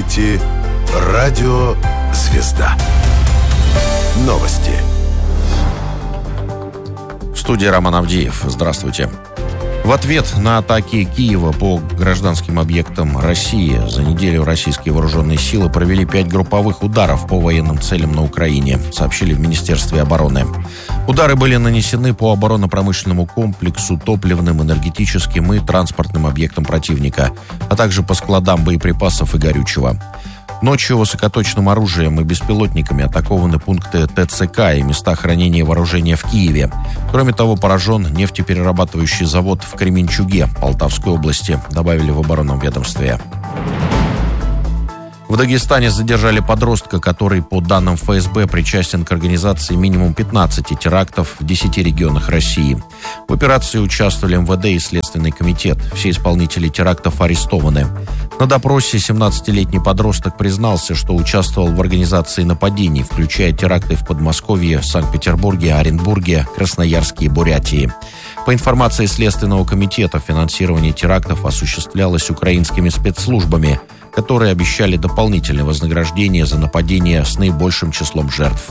слушаете «Радио Звезда». Новости. В студии Роман Авдеев. Здравствуйте. В ответ на атаки Киева по гражданским объектам России за неделю российские вооруженные силы провели 5 групповых ударов по военным целям на Украине, сообщили в Министерстве обороны. Удары были нанесены по оборонно-промышленному комплексу, топливным, энергетическим и транспортным объектам противника, а также по складам боеприпасов и горючего. Ночью высокоточным оружием и беспилотниками атакованы пункты ТЦК и места хранения вооружения в Киеве. Кроме того, поражен нефтеперерабатывающий завод в Кременчуге, Полтавской области, добавили в оборонном ведомстве. В Дагестане задержали подростка, который, по данным ФСБ, причастен к организации минимум 15 терактов в 10 регионах России. В операции участвовали МВД и Следственный комитет. Все исполнители терактов арестованы. На допросе 17-летний подросток признался, что участвовал в организации нападений, включая теракты в Подмосковье, Санкт-Петербурге, Оренбурге, Красноярске и Бурятии. По информации Следственного комитета, финансирование терактов осуществлялось украинскими спецслужбами, которые обещали дополнительное вознаграждение за нападение с наибольшим числом жертв.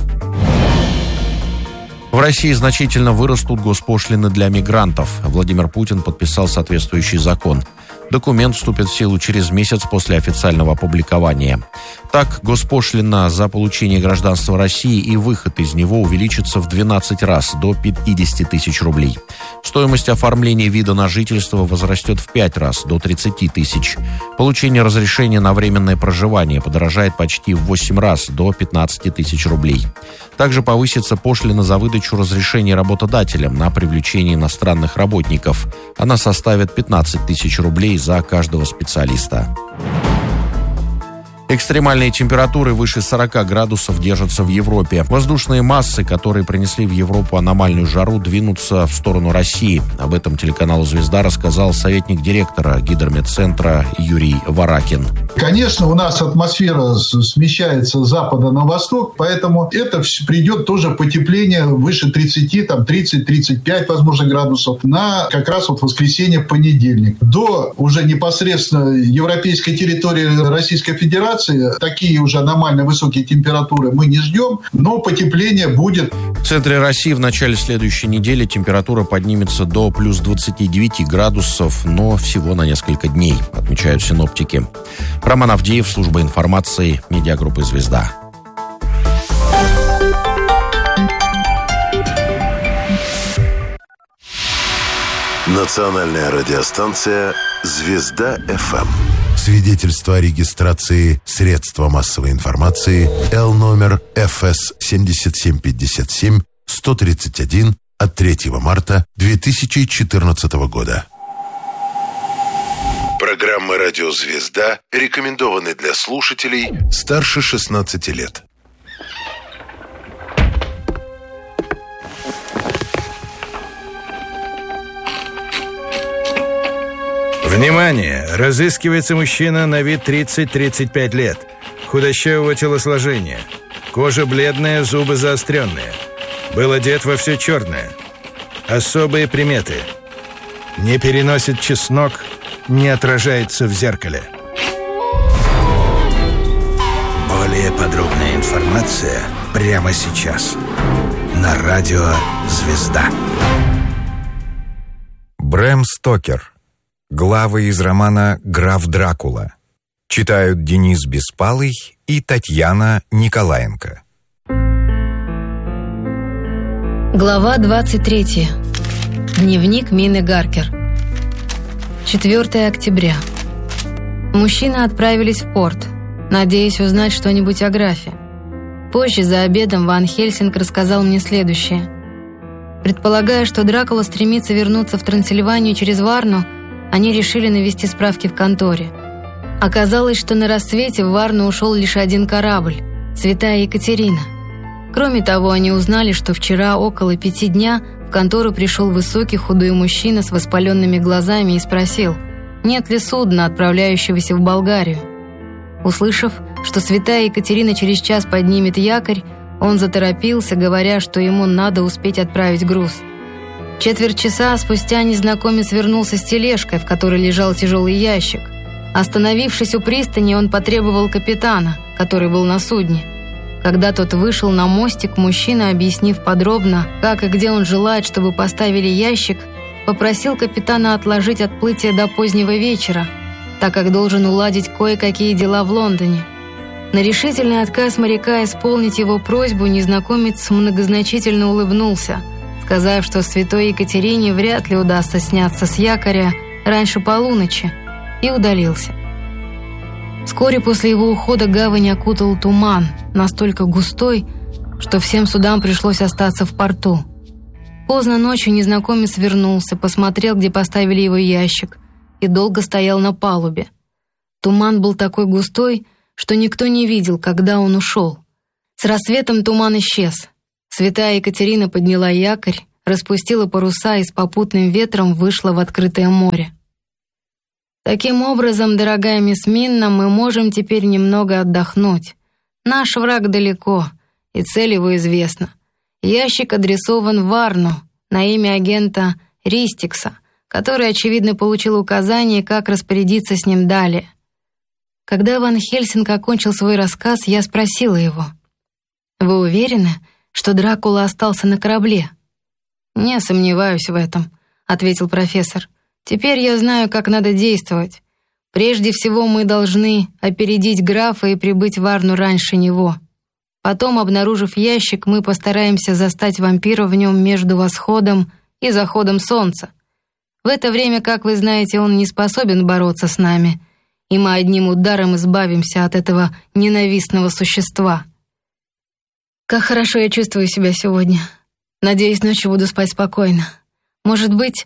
В России значительно вырастут госпошлины для мигрантов. Владимир Путин подписал соответствующий закон. Документ вступит в силу через месяц после официального опубликования. Так, госпошлина за получение гражданства России и выход из него увеличится в 12 раз, до 50 тысяч рублей. Стоимость оформления вида на жительство возрастет в 5 раз, до 30 тысяч. Получение разрешения на временное проживание подорожает почти в 8 раз, до 15 тысяч рублей. Также повысится пошлина за выдачу разрешений работодателям на привлечение иностранных работников. Она составит 15 тысяч рублей за каждого специалиста. Экстремальные температуры выше 40 градусов держатся в Европе. Воздушные массы, которые принесли в Европу аномальную жару, двинутся в сторону России. Об этом телеканалу «Звезда» рассказал советник директора Гидрометцентра Юрий Варакин. Конечно, у нас атмосфера смещается с запада на восток, поэтому это придет тоже потепление выше 30, 30-35, возможно, градусов на как раз воскресенье, понедельник. До уже непосредственно европейской территории Российской Федерации такие уже аномально высокие температуры мы не ждем, но потепление будет. В центре России в начале следующей недели температура поднимется до плюс 29 градусов, но всего на несколько дней, отмечают синоптики. Роман Авдеев, служба информации, медиагруппы «Звезда». Национальная радиостанция «Звезда-ФМ». Свидетельство о регистрации средства массовой информации Л номер ФС 7757 131 от 3 марта 2014 года. Программа «Радио Звезда» рекомендованы для слушателей старше 16 лет. Внимание! Разыскивается мужчина на вид 30-35 лет. Худощавого телосложения. Кожа бледная, зубы заостренные. Был одет во все черное. Особые приметы. Не переносит чеснок, не отражается в зеркале. Более подробная информация прямо сейчас. На радио «Звезда». Брэм Стокер. Главы из романа «Граф Дракула». Читают Денис Беспалый и Татьяна Николаенко. Глава 23. Дневник Мины Гаркер. 4 октября. Мужчины отправились в порт, надеясь узнать что-нибудь о графе. Позже, за обедом, Ван Хельсинг рассказал мне следующее. Предполагая, что Дракула стремится вернуться в Трансильванию через Варну, они решили навести справки в конторе. Оказалось, что на рассвете в Варну ушел лишь один корабль – Святая Екатерина. Кроме того, они узнали, что вчера около 5 дня в контору пришел высокий худой мужчина с воспаленными глазами и спросил, нет ли судна, отправляющегося в Болгарию. Услышав, что Святая Екатерина через час поднимет якорь, он заторопился, говоря, что ему надо успеть отправить груз. Четверть часа спустя незнакомец вернулся с тележкой, в которой лежал тяжелый ящик. Остановившись у пристани, он потребовал капитана, который был на судне. Когда тот вышел на мостик, мужчина, объяснив подробно, как и где он желает, чтобы поставили ящик, попросил капитана отложить отплытие до позднего вечера, так как должен уладить кое-какие дела в Лондоне. На решительный отказ моряка исполнить его просьбу незнакомец многозначительно улыбнулся, сказав, что святой Екатерине вряд ли удастся сняться с якоря раньше полуночи, и удалился. Вскоре после его ухода гавань окутал туман, настолько густой, что всем судам пришлось остаться в порту. Поздно ночью незнакомец вернулся, посмотрел, где поставили его ящик, и долго стоял на палубе. Туман был такой густой, что никто не видел, когда он ушел. С рассветом туман исчез. Святая Екатерина подняла якорь, распустила паруса и с попутным ветром вышла в открытое море. Таким образом, дорогая мисс Минна, мы можем теперь немного отдохнуть. Наш враг далеко, и цель его известна. Ящик адресован Варну на имя агента Ристикса, который, очевидно, получил указание, как распорядиться с ним далее. Когда Ван Хельсинг окончил свой рассказ, я спросила его: «Вы уверены, что Дракула остался на корабле?» «Не сомневаюсь в этом», — ответил профессор. «Теперь я знаю, как надо действовать. Прежде всего мы должны опередить графа и прибыть в Варну раньше него. Потом, обнаружив ящик, мы постараемся застать вампира в нем между восходом и заходом солнца. В это время, как вы знаете, он не способен бороться с нами, и мы одним ударом избавимся от этого ненавистного существа. Как хорошо я чувствую себя сегодня. Надеюсь, ночью буду спать спокойно. Может быть...»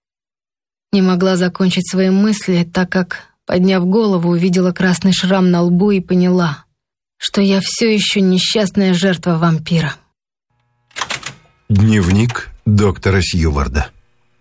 Не могла закончить свои мысли, так как, подняв голову, увидела красный шрам на лбу и поняла, что я все еще несчастная жертва вампира. Дневник доктора Сьюварда.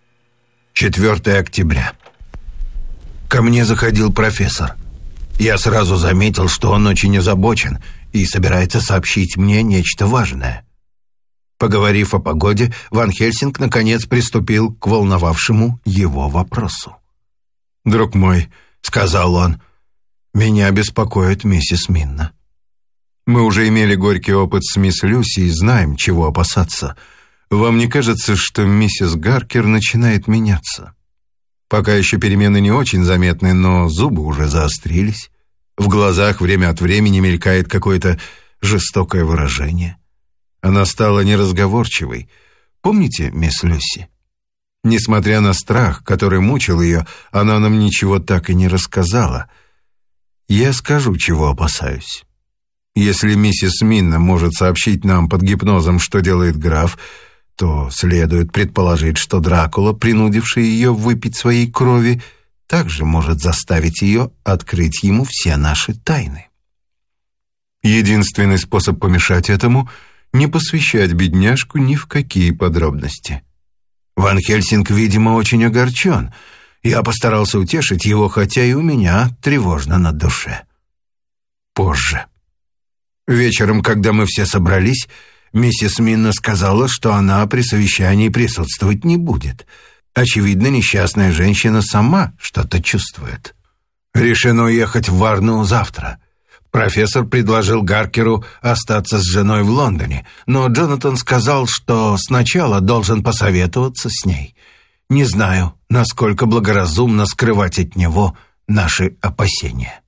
4 октября. Ко мне заходил профессор. Я сразу заметил, что он очень озабочен и собирается сообщить мне нечто важное. Поговорив о погоде, Ван Хельсинг наконец приступил к волновавшему его вопросу. «Друг мой», — сказал он, — «меня беспокоит миссис Минна. Мы уже имели горький опыт с мисс Люси и знаем, чего опасаться. Вам не кажется, что миссис Гаркер начинает меняться? Пока еще перемены не очень заметны, но зубы уже заострились. В глазах время от времени мелькает какое-то жестокое выражение. Она стала неразговорчивой. Помните, мисс Люси? Несмотря на страх, который мучил ее, она нам ничего так и не рассказала. Я скажу, чего опасаюсь. Если миссис Минна может сообщить нам под гипнозом, что делает граф, то следует предположить, что Дракула, принудивший ее выпить своей крови, также может заставить ее открыть ему все наши тайны. Единственный способ помешать этому — не посвящать бедняжку ни в какие подробности. Ван Хельсинг, видимо, очень огорчен. Я постарался утешить его, хотя и у меня тревожно на душе. Позже. Вечером, когда мы все собрались, миссис Минна сказала, что она при совещании присутствовать не будет. Очевидно, несчастная женщина сама что-то чувствует. Решено ехать в Варну завтра. Профессор предложил Гаркеру остаться с женой в Лондоне, но Джонатан сказал, что сначала должен посоветоваться с ней. Не знаю, насколько благоразумно скрывать от него наши опасения.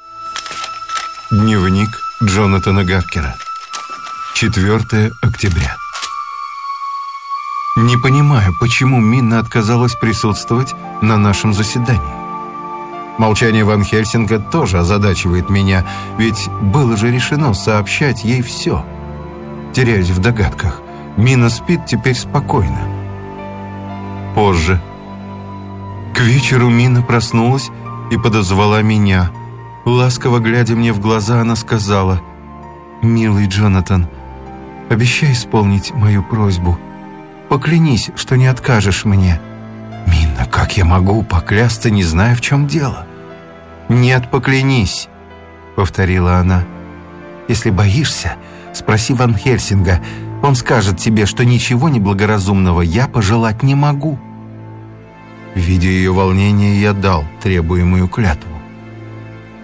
Дневник Джонатана Гаркера. 4 октября. Не понимаю, почему Минна отказалась присутствовать на нашем заседании. Молчание Ван Хельсинга тоже озадачивает меня, ведь было же решено сообщать ей все. Теряюсь в догадках. Минна спит теперь спокойно. Позже. К вечеру Минна проснулась и подозвала меня. Ласково глядя мне в глаза, она сказала: «Милый Джонатан, обещай исполнить мою просьбу. Поклянись, что не откажешь мне». «Минна, как я могу поклясться, не зная, в чем дело?» «Нет, поклянись», — повторила она. «Если боишься, спроси Ван Хельсинга. Он скажет тебе, что ничего неблагоразумного я пожелать не могу». Видя ее волнение, я дал требуемую клятву.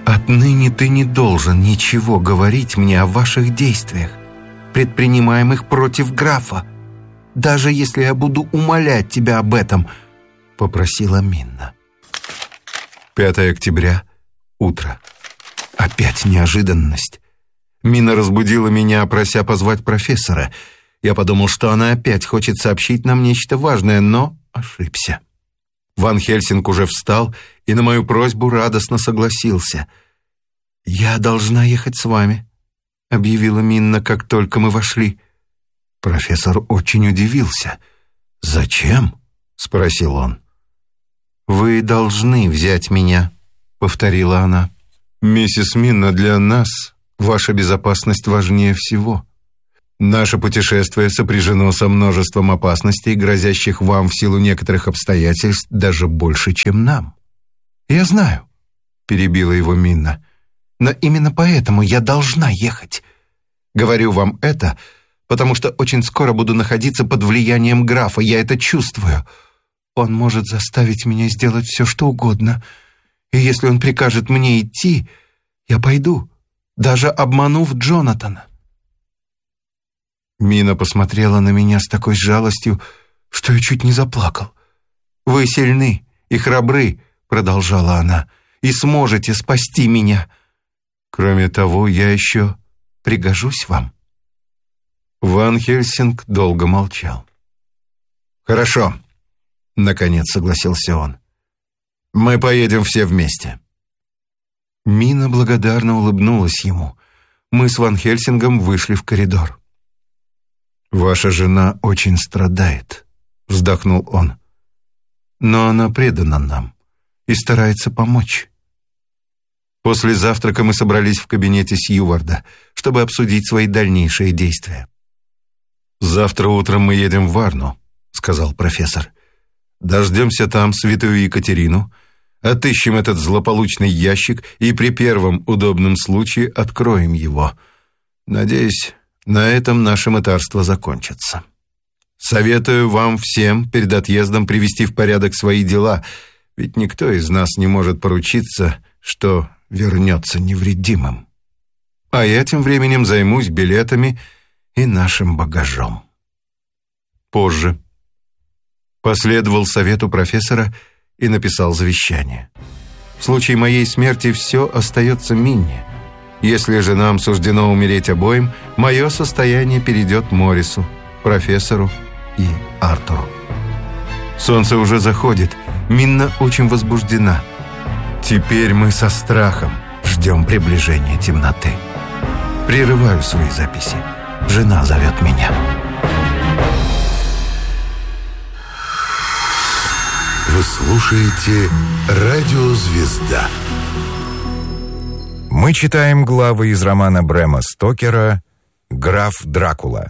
Отныне ты не должен ничего говорить мне о ваших действиях, предпринимаемых против графа, даже если я буду умолять тебя об этом, — попросила Минна. 5 октября, утро. Опять неожиданность. Минна разбудила меня, прося позвать профессора. Я подумал, что она опять хочет сообщить нам нечто важное, но ошибся. Ван Хельсинг уже встал и на мою просьбу радостно согласился. «Я должна ехать с вами», — объявила Минна, как только мы вошли. Профессор очень удивился. «Зачем?» — спросил он. «Вы должны взять меня», — повторила она. «Миссис Минна, для нас ваша безопасность важнее всего. Наше путешествие сопряжено со множеством опасностей, грозящих вам в силу некоторых обстоятельств даже больше, чем нам». «Я знаю», — перебила его Минна, — «но именно поэтому я должна ехать. Говорю вам это, потому что очень скоро буду находиться под влиянием графа, я это чувствую. Он может заставить меня сделать все, что угодно, и если он прикажет мне идти, я пойду, даже обманув Джонатана». Мина посмотрела на меня с такой жалостью, что я чуть не заплакал. «Вы сильны и храбры», — продолжала она, — «и сможете спасти меня. Кроме того, я еще пригожусь вам». Ван Хельсинг долго молчал. «Хорошо», — наконец согласился он. «Мы поедем все вместе». Мина благодарно улыбнулась ему. Мы с Ван Хельсингом вышли в коридор. «Ваша жена очень страдает», — вздохнул он. «Но она предана нам и старается помочь». После завтрака мы собрались в кабинете Сьюварда, чтобы обсудить свои дальнейшие действия. «Завтра утром мы едем в Варну», — сказал профессор. «Дождемся там святую Екатерину, отыщем этот злополучный ящик и при первом удобном случае откроем его. Надеюсь, на этом наше мытарство закончится. Советую вам всем перед отъездом привести в порядок свои дела, ведь никто из нас не может поручиться, что вернется невредимым. А я тем временем займусь билетами и нашим багажом». Позже. Последовал совету профессора и написал завещание. В случае моей смерти все остается Минне. Если же нам суждено умереть обоим, мое состояние перейдет Моррису, профессору и Артуру. Солнце уже заходит. Минна очень возбуждена. Теперь мы со страхом ждем приближения темноты. Прерываю свои записи. Жена зовет меня. Вы слушаете «Радио Звезда». Мы читаем главы из романа Брэма Стокера «Граф Дракула».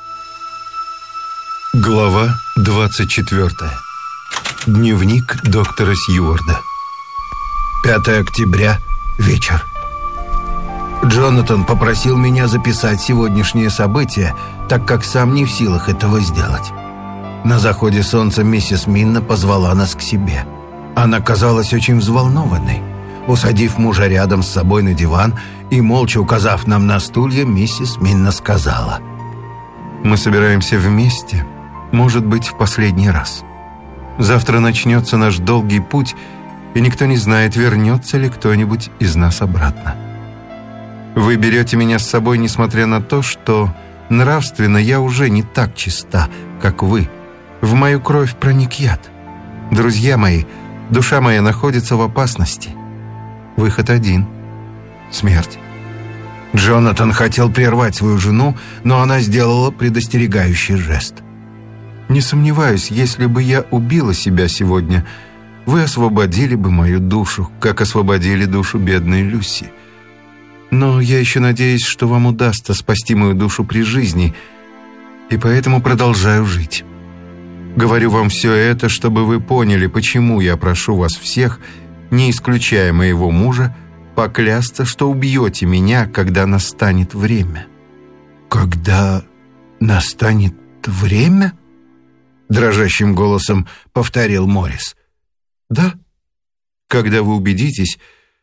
Глава 24. Дневник доктора Сьюварда. 5 октября. Вечер. Джонатан попросил меня записать сегодняшние события, так как сам не в силах этого сделать. На заходе солнца миссис Минна позвала нас к себе. Она казалась очень взволнованной. Усадив мужа рядом с собой на диван и молча указав нам на стулья, миссис Минна сказала: «Мы собираемся вместе, может быть, в последний раз. Завтра начнется наш долгий путь, и никто не знает, вернется ли кто-нибудь из нас обратно. Вы берете меня с собой, несмотря на то, что нравственно я уже не так чиста, как вы. В мою кровь проник яд. Друзья мои, душа моя находится в опасности. Выход один — смерть». Джонатан хотел прервать свою жену, но она сделала предостерегающий жест. «Не сомневаюсь, если бы я убила себя сегодня, вы освободили бы мою душу, как освободили душу бедной Люси. Но я еще надеюсь, что вам удастся спасти мою душу при жизни, и поэтому продолжаю жить. Говорю вам все это, чтобы вы поняли, почему я прошу вас всех, не исключая моего мужа, поклясться, что убьете меня, когда настанет время». «Когда настанет время?» — дрожащим голосом повторил Моррис. «Да. Когда вы убедитесь,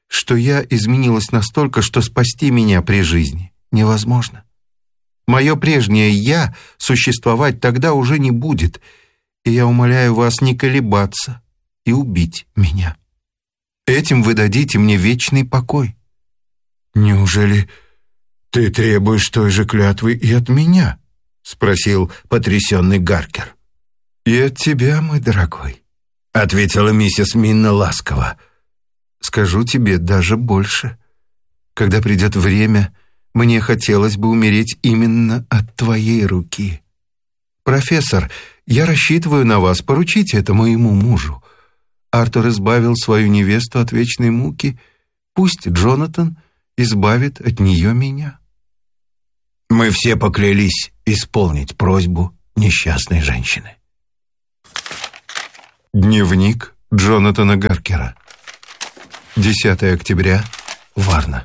что я изменилась настолько, что спасти меня при жизни невозможно. Мое прежнее «я» существовать тогда уже не будет, и я умоляю вас не колебаться и убить меня. Этим вы дадите мне вечный покой». «Неужели ты требуешь той же клятвы и от меня?» — спросил потрясенный Гаркер. «И от тебя, мой дорогой», — ответила миссис Минна ласково. «Скажу тебе даже больше. Когда придет время, мне хотелось бы умереть именно от твоей руки. Профессор, я рассчитываю на вас, поручите это моему мужу. Артур избавил свою невесту от вечной муки, пусть Джонатан избавит от нее меня». Мы все поклялись исполнить просьбу несчастной женщины. Дневник Джонатана Гаркера. 10 октября. Варна.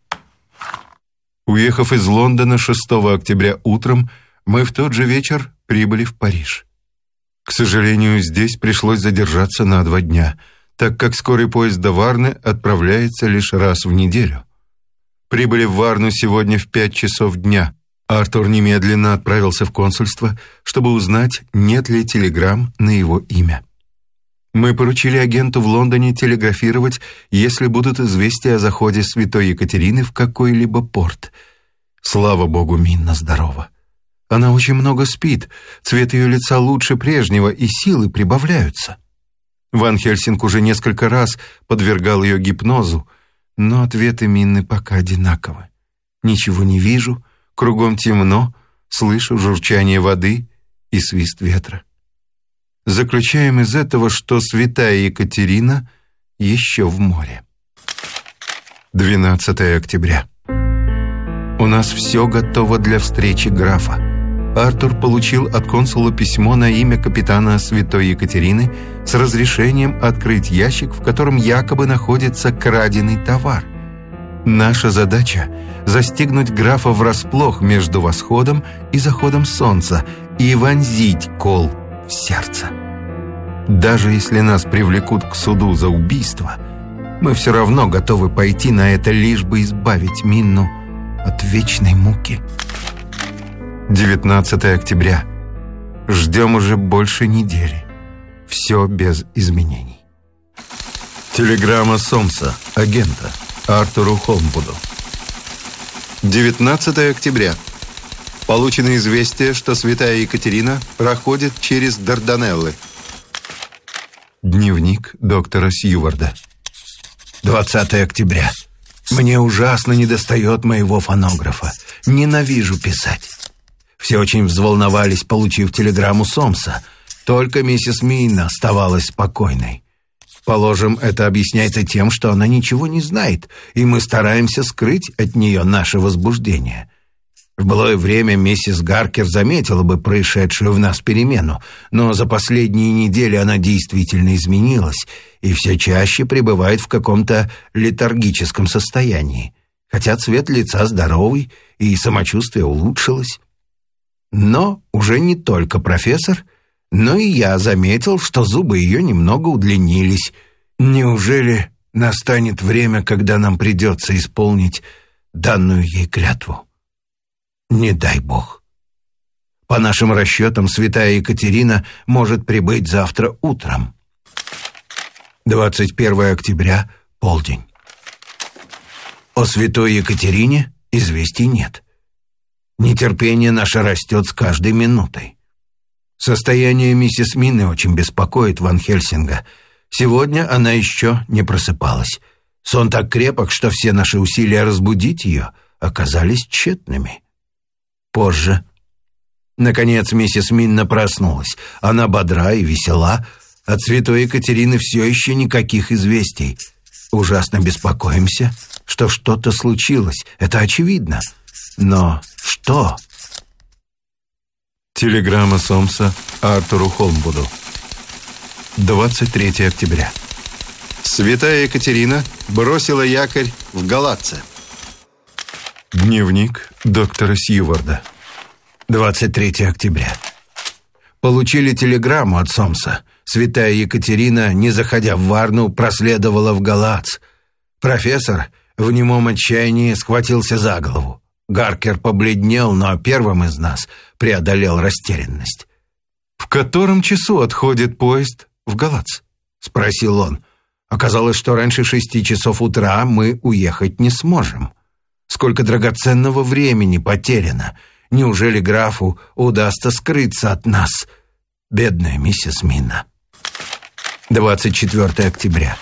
Уехав из Лондона 6 октября утром, мы в тот же вечер прибыли в Париж. К сожалению, здесь пришлось задержаться на 2 дня, так как скорый поезд до Варны отправляется лишь раз в неделю. Прибыли в Варну сегодня в 5 часов дня. Артур немедленно отправился в консульство, чтобы узнать, нет ли телеграмм на его имя. Мы поручили агенту в Лондоне телеграфировать, если будут известия о заходе святой Екатерины в какой-либо порт. Слава богу, Минна здорова. Она очень много спит, цвет ее лица лучше прежнего, и силы прибавляются. Ван Хельсинг уже несколько раз подвергал ее гипнозу, но ответы Минны пока одинаковы. Ничего не вижу, кругом темно, слышу журчание воды и свист ветра. Заключаем из этого, что святая Екатерина еще в море. 12 октября. У нас все готово для встречи графа. Артур получил от консула письмо на имя капитана святой Екатерины с разрешением открыть ящик, в котором якобы находится краденый товар. Наша задача — застигнуть графа врасплох между восходом и заходом солнца и вонзить кол в сердце. Даже если нас привлекут к суду за убийство, мы все равно готовы пойти на это, лишь бы избавить Минну от вечной муки. 19 октября. Ждем уже больше недели. Все без изменений. Телеграмма Сомса, агента, Артуру Холмвуду. 19 октября. Получено известие, что святая Екатерина проходит через Дарданеллы. Дневник доктора Сьюварда. 20 октября. Мне ужасно недостает моего фонографа. Ненавижу писать. Все очень взволновались, получив телеграмму Сомса. Только миссис Минна оставалась спокойной. Положим, это объясняется тем, что она ничего не знает, и мы стараемся скрыть от нее наше возбуждение. В былое время миссис Гаркер заметила бы происшедшую в нас перемену, но за последние недели она действительно изменилась и все чаще пребывает в каком-то летаргическом состоянии, хотя цвет лица здоровый и самочувствие улучшилось. Но уже не только профессор, но и я заметил, что зубы ее немного удлинились. Неужели настанет время, когда нам придется исполнить данную ей клятву? Не дай бог. По нашим расчетам, святая Екатерина может прибыть завтра утром. 21 октября, полдень. О святой Екатерине известий нет. Нетерпение наше растет с каждой минутой. Состояние миссис Минны очень беспокоит Ван Хельсинга. Сегодня она еще не просыпалась. Сон так крепок, что все наши усилия разбудить ее оказались тщетными. Позже. Наконец миссис Минна проснулась. Она бодра и весела. От святой Екатерины все еще никаких известий. Ужасно беспокоимся, что что-то случилось. Это очевидно. Но что? Телеграмма Сомса Артуру Холмвуду. 23 октября. Святая Екатерина бросила якорь в Галатце. Дневник доктора Сьюварда. 23 октября. Получили телеграмму от Сомса. Святая Екатерина, не заходя в Варну, проследовала в Галац. Профессор в немом отчаянии схватился за голову. Гаркер побледнел, но первым из нас преодолел растерянность. «В котором часу отходит поезд в Галац?» — спросил он. Оказалось, что раньше 6 часов утра мы уехать не сможем. Сколько драгоценного времени потеряно. Неужели графу удастся скрыться от нас? Бедная миссис Минна. 24 октября.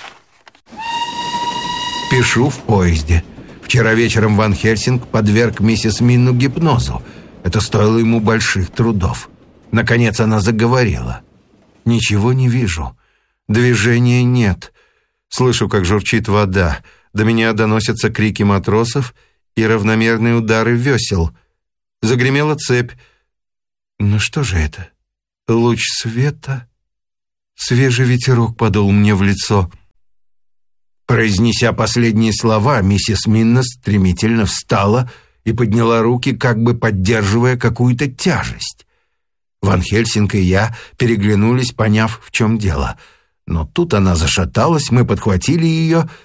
Пишу в поезде. Вчера вечером Ван Хельсинг подверг миссис Минну гипнозу. Это стоило ему больших трудов. Наконец она заговорила. «Ничего не вижу. Движения нет. Слышу, как журчит вода. До меня доносятся крики матросов и равномерные удары весел. Загремела цепь. Ну что же это? Луч света? Свежий ветерок подул мне в лицо». Произнеся последние слова, миссис Минна стремительно встала и подняла руки, как бы поддерживая какую-то тяжесть. Ван Хельсинг и я переглянулись, поняв, в чем дело. Но тут она зашаталась, мы подхватили ее